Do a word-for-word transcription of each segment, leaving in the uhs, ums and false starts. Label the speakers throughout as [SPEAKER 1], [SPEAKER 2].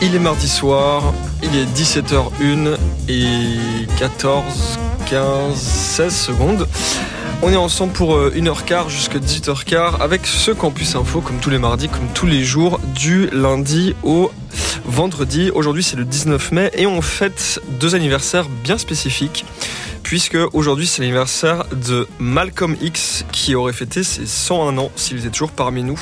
[SPEAKER 1] Il est mardi soir, il est dix-sept heures une et quatorze, quinze, seize secondes. On est ensemble pour une heure quinze jusqu'à dix-huit heures quinze avec ce Campus Info, comme tous les mardis, comme tous les jours, du lundi au vendredi. Aujourd'hui, c'est le dix-neuf mai et on fête deux anniversaires bien spécifiques, puisque aujourd'hui, c'est l'anniversaire de Malcolm X, qui aurait fêté ses cent un ans s'il était toujours parmi nous.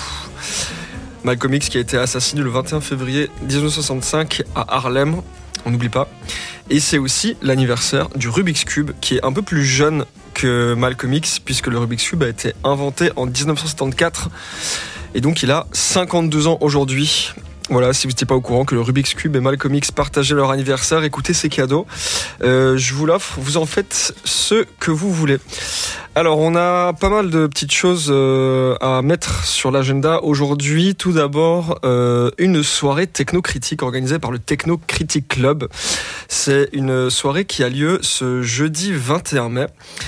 [SPEAKER 1] Malcolm X qui a été assassiné le vingt et un février dix-neuf cent soixante-cinq à Harlem, on n'oublie pas. Et c'est aussi l'anniversaire du Rubik's Cube, qui est un peu plus jeune que Malcolm X, puisque le Rubik's Cube a été inventé en dix-neuf cent soixante-quatorze. Et donc il a cinquante-deux ans aujourd'hui. Voilà, si vous n'étiez pas au courant que le Rubik's Cube et Malcolm X partageaient leur anniversaire, écoutez ces cadeaux. Euh, je vous l'offre, vous en faites ce que vous voulez. Alors, on a pas mal de petites choses euh, à mettre sur l'agenda aujourd'hui. Tout d'abord, euh, une soirée technocritique organisée par le Techno Critic Club. C'est une soirée qui a lieu ce jeudi vingt et un mai.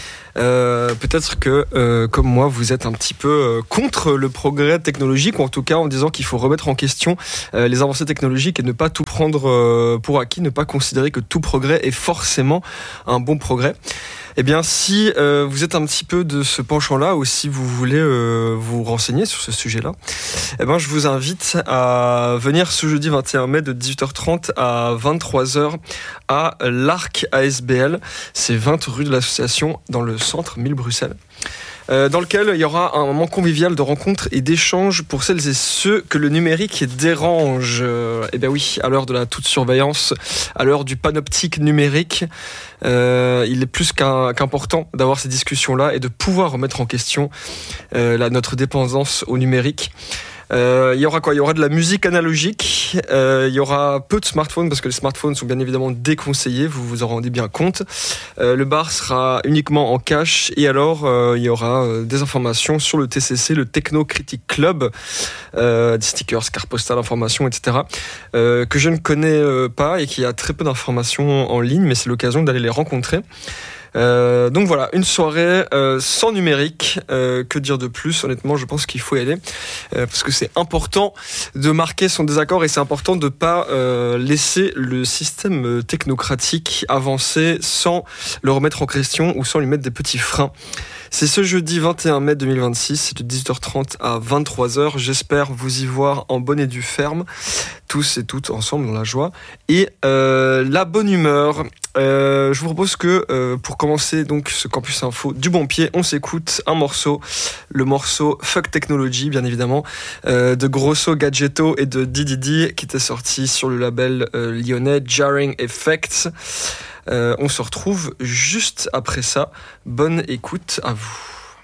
[SPEAKER 1] Euh, peut-être que, euh, comme moi, vous êtes un petit peu euh, contre le progrès technologique, ou en tout cas en disant qu'il faut remettre en question euh, les avancées technologiques et ne pas tout prendre euh, pour acquis, ne pas considérer que tout progrès est forcément un bon progrès. Eh bien, si euh, vous êtes un petit peu de ce penchant-là, ou si vous voulez euh, vous renseigner sur ce sujet-là, eh ben, je vous invite à venir ce jeudi vingt et un mai de dix-huit heures trente à vingt-trois heures à l'Arc A S B L. C'est vingt rue de l'Association, dans le centre mille Bruxelles. Euh, dans lequel il y aura un moment convivial de rencontres et d'échanges pour celles et ceux que le numérique dérange. Euh, eh bien oui, à l'heure de la toute surveillance, à l'heure du panoptique numérique, euh, il est plus qu'un, qu'important d'avoir ces discussions-là et de pouvoir remettre en question euh, la, notre dépendance au numérique. Euh, il y aura quoi ? Il y aura de la musique analogique, euh, il y aura peu de smartphones parce que les smartphones sont bien évidemment déconseillés, vous vous en rendez bien compte. Euh, le bar sera uniquement en cash et alors euh, il y aura euh, des informations sur le T C C, le Techno Critic Club, euh, des stickers, cartes postales, informations, et cetera. Euh, que je ne connais euh, pas et qui a très peu d'informations en ligne, mais c'est l'occasion d'aller les rencontrer. Euh, donc voilà, une soirée euh, sans numérique, euh, que dire de plus ? Honnêtement, je pense qu'il faut y aller, euh, parce que c'est important de marquer son désaccord et c'est important de ne pas euh, laisser le système technocratique avancer sans le remettre en question ou sans lui mettre des petits freins. C'est ce jeudi vingt et un mai deux mille vingt-six, c'est de dix-huit heures trente à vingt-trois heures. J'espère vous y voir en bonne et due ferme, tous et toutes ensemble dans la joie et euh, la bonne humeur. Euh, je vous propose que euh, pour commencer donc ce Campus Info du bon pied, on s'écoute un morceau, le morceau Fuck Technology bien évidemment, euh, de Grosso Gadgetto et de Dididi qui était sorti sur le label euh, lyonnais Jarring Effects. Euh, on se retrouve juste après ça. Bonne écoute à vous.